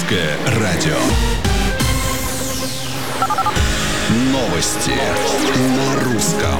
Русское радио. Новости на русском.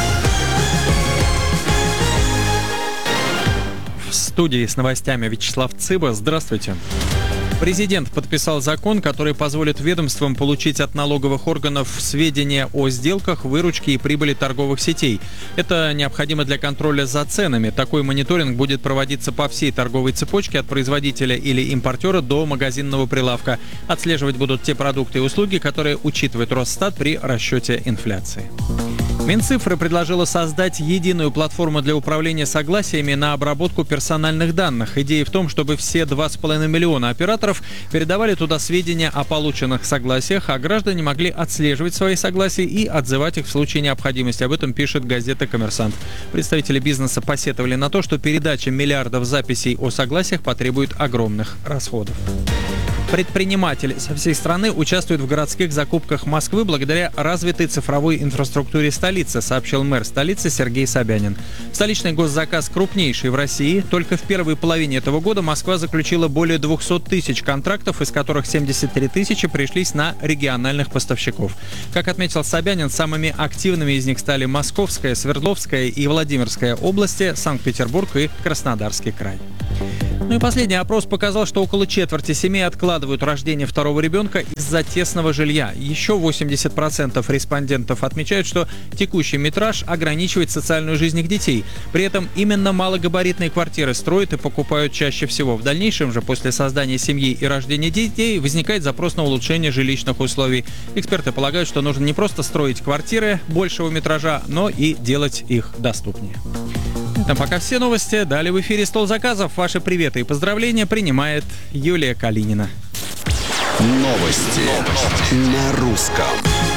В студии с новостями Вячеслав Цыба. Здравствуйте. Президент подписал закон, который позволит ведомствам получить от налоговых органов сведения о сделках, выручке и прибыли торговых сетей. Это необходимо для контроля за ценами. Такой мониторинг будет проводиться по всей торговой цепочке от производителя или импортера до магазинного прилавка. Отслеживать будут те продукты и услуги, которые учитывает Росстат при расчете инфляции. Минцифры предложила создать единую платформу для управления согласиями на обработку персональных данных. Идея в том, чтобы все 2,5 миллиона операторов передавали туда сведения о полученных согласиях, а граждане могли отслеживать свои согласия и отзывать их в случае необходимости. Об этом пишет газета «Коммерсант». Представители бизнеса посетовали на то, что передача миллиардов записей о согласиях потребует огромных расходов. Предприниматели со всей страны участвуют в городских закупках Москвы благодаря развитой цифровой инфраструктуре столицы, сообщил мэр столицы Сергей Собянин. Столичный госзаказ крупнейший в России. Только в первой половине этого года Москва заключила более 200 тысяч контрактов, из которых 73 тысячи пришлись на региональных поставщиков. Как отметил Собянин, самыми активными из них стали Московская, Свердловская и Владимирская области, Санкт-Петербург и Краснодарский край. Ну и последний опрос показал, что около четверти семей откладывают рождение второго ребенка из-за тесного жилья. Еще 80% респондентов отмечают, что текущий метраж ограничивает социальную жизнь их детей. При этом именно малогабаритные квартиры строят и покупают чаще всего. В дальнейшем же, после создания семьи и рождения детей, возникает запрос на улучшение жилищных условий. Эксперты полагают, что нужно не просто строить квартиры большего метража, но и делать их доступнее. На пока все новости. Далее в эфире «Стол заказов». Ваши приветы и поздравления принимает Юлия Калинина. Новости на русском.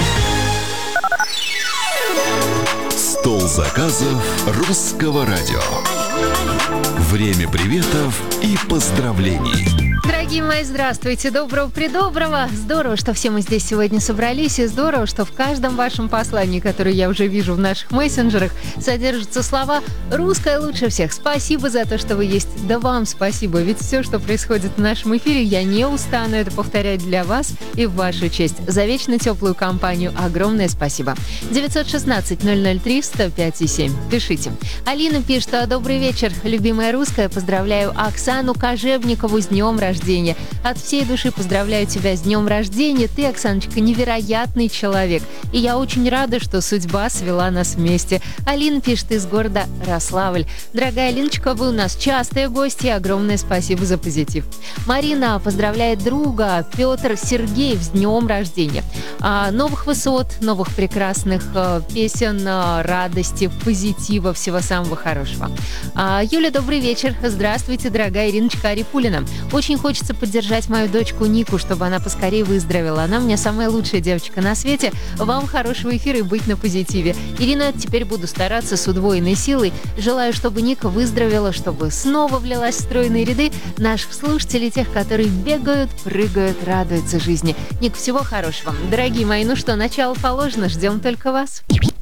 «Стол заказов» Русского радио. Время приветов и поздравлений. Дорогие мои, здравствуйте, доброго-предоброго. Здорово, что все мы здесь сегодня собрались, и здорово, что в каждом вашем послании, которое я уже вижу в наших мессенджерах, содержатся слова «Русское лучше всех». Спасибо за то, что вы есть. Да вам спасибо, ведь все, что происходит в нашем эфире, я не устану это повторять для вас и в вашу честь. За вечно теплую компанию огромное спасибо. 916-003-105-7. Пишите. Алина пишет: «Добрый вечер, любимая русская. Поздравляю Оксану Кожевникову с днем рождения. От всей души поздравляю тебя с днем рождения. Ты, Оксаночка, невероятный человек. И я очень рада, что судьба свела нас вместе». Алина пишет из города Рославль. Дорогая Алиночка, вы у нас частые гости. Огромное спасибо за позитив. Марина поздравляет друга Петр Сергеев с днем рождения. Новых высот, новых прекрасных песен, радости, позитива, всего самого хорошего. Юля, добрый вечер. Здравствуйте, дорогая Ириночка Арипулина. Очень хочется поддержать мою дочку Нику, чтобы она поскорее выздоровела. Она у меня самая лучшая девочка на свете. Вам хорошего эфира и быть на позитиве. Ирина, теперь буду стараться с удвоенной силой. Желаю, чтобы Ника выздоровела, чтобы снова влилась в стройные ряды наших слушателей, тех, которые бегают, прыгают, радуются жизни. Ник, всего хорошего. Дорогие мои, ну что, начало положено, ждем только вас.